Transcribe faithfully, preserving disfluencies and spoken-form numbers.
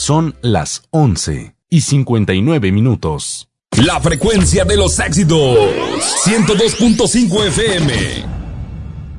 Son las once y cincuenta y nueve minutos. La frecuencia de los éxitos. ciento dos punto cinco F M.